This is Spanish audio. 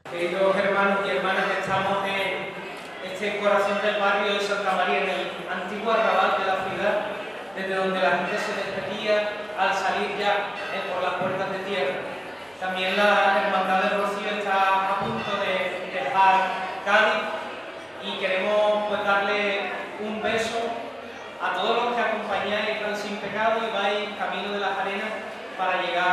Queridos hermanos y hermanas, estamos en este corazón del barrio de Santa María, en el antiguo arrabal de la ciudad, desde donde la gente se despedía al salir ya por las puertas de tierra. También la Hermandad del Rocío está a punto de dejar Cádiz y queremos pues darle un beso a todos los que acompañáis Pan Sin Pecado y vais camino de las arenas para llegar